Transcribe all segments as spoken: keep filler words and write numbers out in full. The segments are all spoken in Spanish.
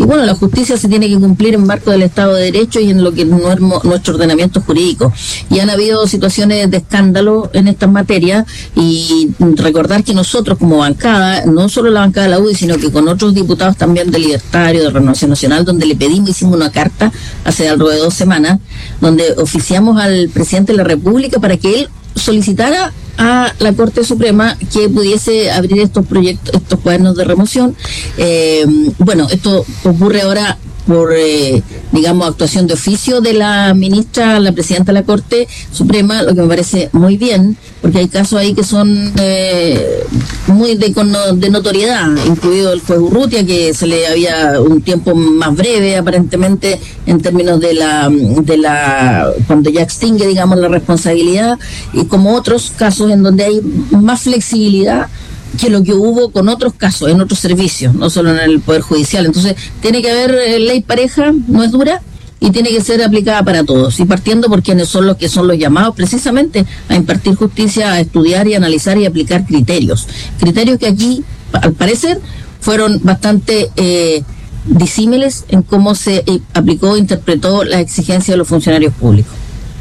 Y bueno, la justicia se tiene que cumplir en marco del Estado de Derecho y en lo que es nuestro ordenamiento jurídico. Y han habido situaciones de escándalo en estas materias, y recordar que nosotros como bancada, no solo la bancada de la U D I, sino que con otros diputados también de Libertario, de Renovación Nacional, donde le pedimos, hicimos una carta hace algo de dos semanas, donde oficiamos al presidente de la República para que él solicitara a la Corte Suprema que pudiese abrir estos proyectos, estos cuadernos de remoción. Eh, bueno, esto ocurre ahora por, eh, digamos, actuación de oficio de la ministra, la presidenta de la Corte Suprema, lo que me parece muy bien, porque hay casos ahí que son eh, muy de, de notoriedad, incluido el juez Urrutia, que se le había un tiempo más breve, aparentemente, en términos de la, de la cuando ya extingue, digamos, la responsabilidad, y como otros casos en donde hay más flexibilidad que lo que hubo con otros casos, en otros servicios, no solo en el Poder Judicial. Entonces, tiene que haber eh, ley pareja, no es dura, y tiene que ser aplicada para todos, y partiendo por quienes son los que son los llamados precisamente a impartir justicia, a estudiar y analizar y aplicar criterios. Criterios que aquí, al parecer, fueron bastante eh, disímiles en cómo se eh, aplicó e interpretó las exigencias de los funcionarios públicos.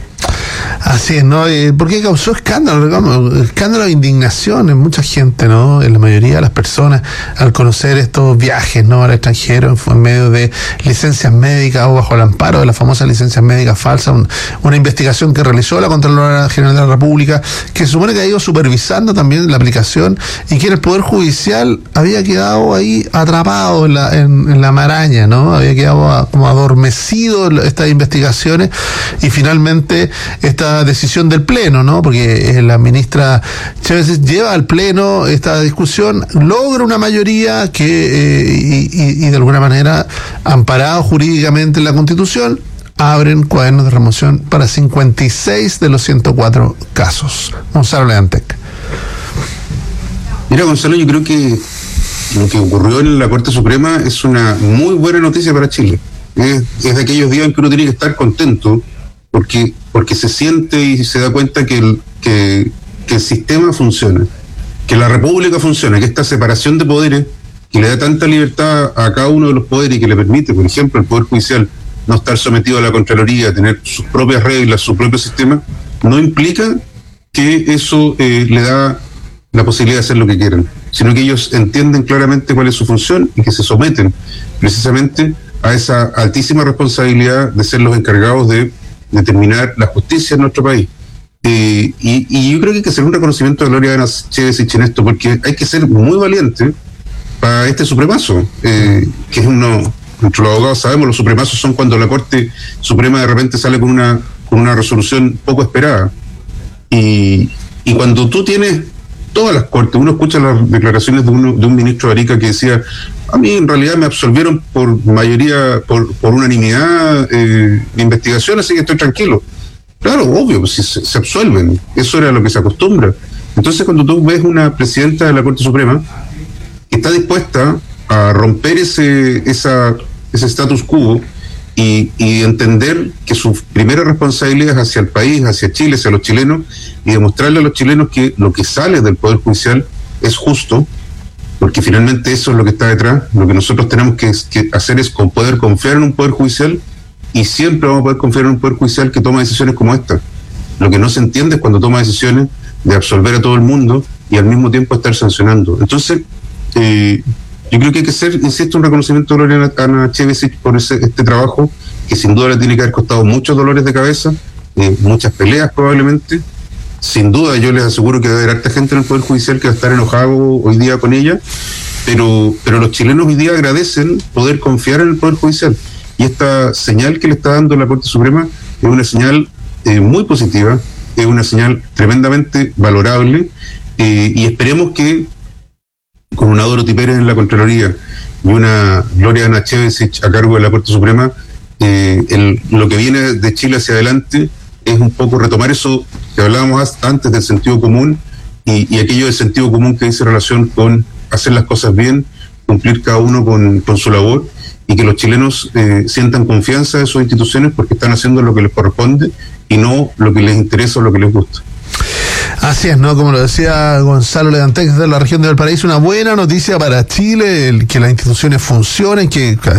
Así es, ¿no? Porque causó escándalo, digamos, escándalo de indignación en mucha gente, ¿no? En la mayoría de las personas, al conocer estos viajes, ¿no? Al extranjero, en medio de licencias médicas o bajo el amparo de las famosas licencias médicas falsas, un, una investigación que realizó la Contralora General de la República, que se supone que ha ido supervisando también la aplicación, y que el Poder Judicial había quedado ahí atrapado en la, en, en la maraña, ¿no? Había quedado a, como adormecido en estas investigaciones, y finalmente esta decisión del Pleno, ¿no? Porque eh, la ministra Chávez lleva al Pleno esta discusión, logra una mayoría que, eh, y, y, y de alguna manera, amparado jurídicamente en la Constitución, abren cuadernos de remoción para cincuenta y seis de los ciento cuatro casos. Gonzalo Leantec. Mira, Gonzalo, yo creo que lo que ocurrió en la Corte Suprema es una muy buena noticia para Chile. Es, es de aquellos días en que uno tiene que estar contento, porque porque se siente y se da cuenta que el, que, que el sistema funciona, que la república funciona, que esta separación de poderes que le da tanta libertad a cada uno de los poderes y que le permite, por ejemplo, al Poder Judicial no estar sometido a la Contraloría, tener sus propias reglas, su propio sistema, no implica que eso eh, le da la posibilidad de hacer lo que quieran, sino que ellos entienden claramente cuál es su función y que se someten precisamente a esa altísima responsabilidad de ser los encargados de determinar la justicia en nuestro país. Eh, y, y yo creo que hay que hacer un reconocimiento de Gloria Chávez en esto, porque hay que ser muy valiente para este supremazo, eh, que es uno, entre los abogados sabemos, los supremazos son cuando la Corte Suprema de repente sale con una, con una resolución poco esperada. Y, y cuando tú tienes todas las cortes, uno escucha las declaraciones de, uno, de un ministro de Arica que decía: a mí en realidad me absolvieron por mayoría, por, por unanimidad eh, de investigación, así que estoy tranquilo. Claro, obvio, pues si se, se absuelven, eso era lo que se acostumbra. Entonces, cuando tú ves una presidenta de la Corte Suprema que está dispuesta a romper ese esa ese status quo y, y entender que su primera responsabilidad es hacia el país, hacia Chile, hacia los chilenos, y demostrarle a los chilenos que lo que sale del Poder Judicial es justo, porque finalmente eso es lo que está detrás. Lo que nosotros tenemos que, que hacer es con poder confiar en un Poder Judicial, y siempre vamos a poder confiar en un Poder Judicial que toma decisiones como esta. Lo que no se entiende es cuando toma decisiones de absolver a todo el mundo y al mismo tiempo estar sancionando. Entonces, eh, yo creo que hay que hacer, insisto, un reconocimiento a Gloria Ana Chávez por ese, este trabajo, que sin duda le tiene que haber costado muchos dolores de cabeza, eh, muchas peleas probablemente. Sin duda, yo les aseguro que va a haber harta gente en el Poder Judicial que va a estar enojado hoy día con ella, pero, pero los chilenos hoy día agradecen poder confiar en el Poder Judicial. Y esta señal que le está dando la Corte Suprema es una señal eh, muy positiva, es una señal tremendamente valorable, eh, y esperemos que con una Dorothy Pérez en la Contraloría y una Gloria Ana Chávez a cargo de la Corte Suprema, eh, el, lo que viene de Chile hacia adelante es un poco retomar eso que hablábamos antes del sentido común, y, y aquello del sentido común que dice relación con hacer las cosas bien, cumplir cada uno con, con su labor, y que los chilenos eh, sientan confianza en sus instituciones porque están haciendo lo que les corresponde y no lo que les interesa o lo que les gusta. Así es, ¿no? Como lo decía Gonzalo Leantec de la región de Valparaíso, una buena noticia para Chile, el que las instituciones funcionen, que